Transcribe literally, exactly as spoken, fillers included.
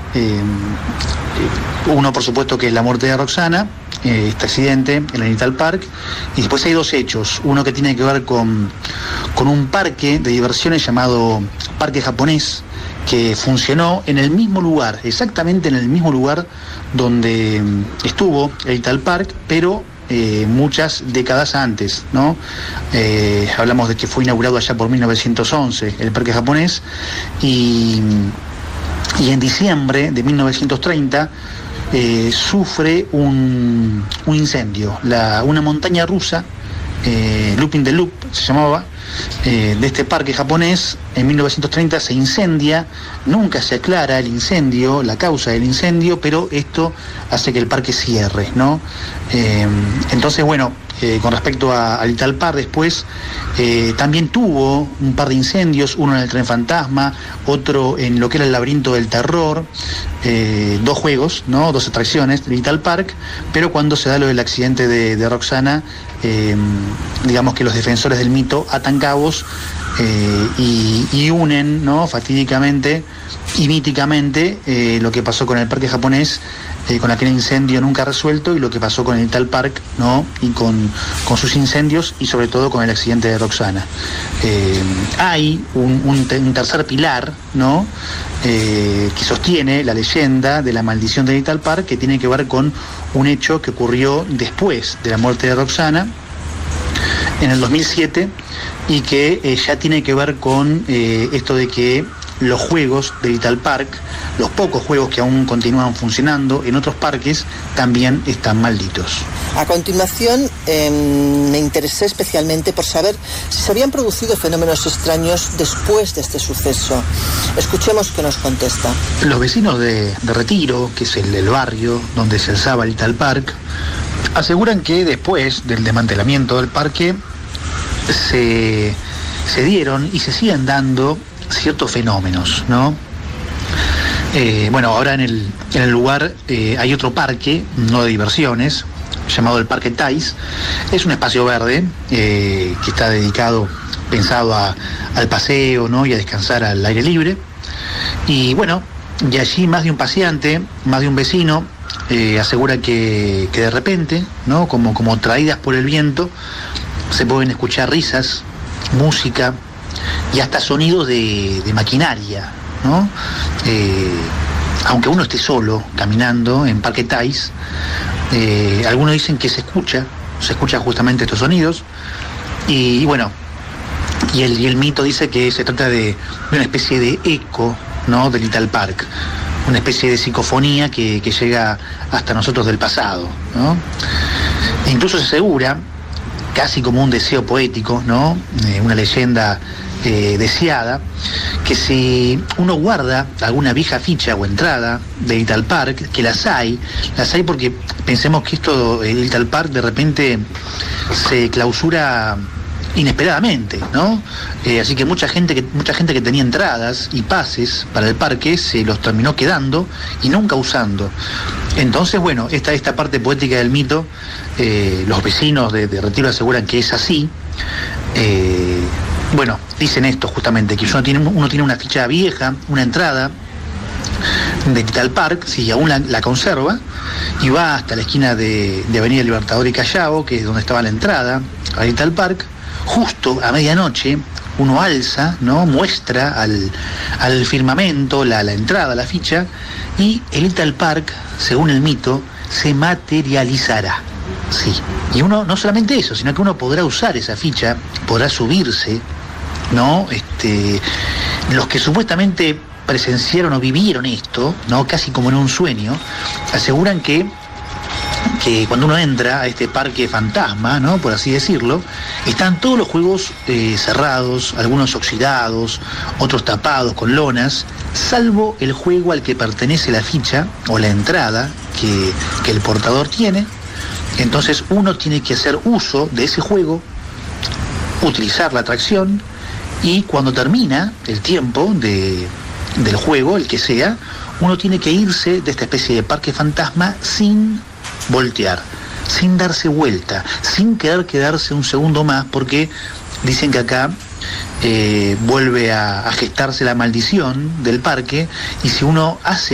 Eh, uno, por supuesto, que es la muerte de Roxana, eh, este accidente en el Ital Park, y después hay dos hechos. Uno que tiene que ver con, con un parque de diversiones llamado Parque Japonés, que funcionó en el mismo lugar, exactamente en el mismo lugar donde estuvo el Ital Park, pero eh, muchas décadas antes, ¿no? Eh, hablamos de que fue inaugurado allá por mil novecientos once el Parque Japonés, y, y en diciembre de mil novecientos treinta eh, sufre un, un incendio. La, una montaña rusa, eh, Looping the Loop se llamaba, Eh, de este parque japonés, en mil novecientos treinta se incendia. Nunca se aclara el incendio, la causa del incendio, pero esto hace que el parque cierre, ¿no? Eh, entonces, bueno, eh, con respecto a, al Ital Park, después eh, también tuvo un par de incendios, uno en el Tren Fantasma, otro en lo que era el Laberinto del Terror, eh, dos juegos, ¿no? Dos atracciones del Ital Park, pero cuando se da lo del accidente de, de Roxana, eh, digamos que los defensores del mito atan cabos eh, y, y unen, ¿no?, fatídicamente y míticamente eh, lo que pasó con el Parque Japonés, eh, con aquel incendio nunca resuelto, y lo que pasó con el Ital Park, ¿no?, y con, con sus incendios, y sobre todo con el accidente de Roxana. Eh, hay un, un, un tercer pilar, ¿no?, eh, que sostiene la leyenda de la maldición del Ital Park, que tiene que ver con un hecho que ocurrió después de la muerte de Roxana, en el dos mil siete, y que eh, ya tiene que ver con eh, esto de que los juegos del Ital Park, los pocos juegos que aún continúan funcionando en otros parques, también están malditos. A continuación, eh, me interesé especialmente por saber si se habían producido fenómenos extraños después de este suceso. Escuchemos qué nos contesta. Los vecinos de, de Retiro, que es el, el barrio donde se alzaba el Ital Park, aseguran que después del desmantelamiento del parque se, se dieron y se siguen dando ciertos fenómenos, ¿no? Eh, bueno, ahora en el, en el lugar eh, hay otro parque, no de diversiones, llamado el Parque Thais. Es un espacio verde eh, que está dedicado, pensado a, al paseo, ¿no?, y a descansar al aire libre. Y bueno, y allí más de un paseante, más de un vecino, eh, asegura que, que de repente, ¿no?, como, como traídas por el viento, se pueden escuchar risas, música y hasta sonidos de, de maquinaria, ¿no? Eh, aunque uno esté solo caminando en Parque Thais, eh, algunos dicen que se escucha, se escuchan justamente estos sonidos, y, y bueno, y el, y el mito dice que se trata de, de una especie de eco, ¿no?, del Ital Park, una especie de psicofonía que, que llega hasta nosotros del pasado, ¿no? E incluso se asegura, casi como un deseo poético, ¿no?, eh, una leyenda eh, deseada, que si uno guarda alguna vieja ficha o entrada de Ital Park, que las hay, las hay porque pensemos que esto, el Ital Park de repente se clausura inesperadamente, ¿no? Eh, así que mucha gente que mucha gente que tenía entradas y pases para el parque se los terminó quedando y nunca usando. Entonces, bueno, esta, esta parte poética del mito, eh, los vecinos de, de Retiro aseguran que es así. Eh, bueno, dicen esto justamente, que uno tiene, uno tiene una ficha vieja, una entrada de Ital Park, si aún la, la conserva, y va hasta la esquina de, de Avenida Libertador y Callao, que es donde estaba la entrada a Ital Park. Justo a medianoche uno alza, ¿no?, muestra al, al firmamento la, la entrada, la ficha, y el Ital Park, según el mito, se materializará. Sí. Y uno, no solamente eso, sino que uno podrá usar esa ficha, podrá subirse, ¿no? Este, los que supuestamente presenciaron o vivieron esto, ¿no?, casi como en un sueño, aseguran que que cuando uno entra a este parque fantasma, ¿no?, por así decirlo, están todos los juegos eh, cerrados, algunos oxidados, otros tapados con lonas, salvo el juego al que pertenece la ficha o la entrada que, que el portador tiene. Entonces uno tiene que hacer uso de ese juego, utilizar la atracción, y cuando termina el tiempo de, del juego, el que sea, uno tiene que irse de esta especie de parque fantasma sin voltear, sin darse vuelta, sin querer quedarse un segundo más, porque dicen que acá eh, vuelve a, a gestarse la maldición del parque, y si uno hace